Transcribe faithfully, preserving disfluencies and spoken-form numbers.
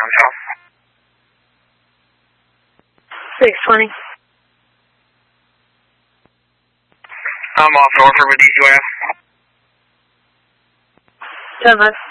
downtown. six twenty. I'm off Norfolk with east west. ten.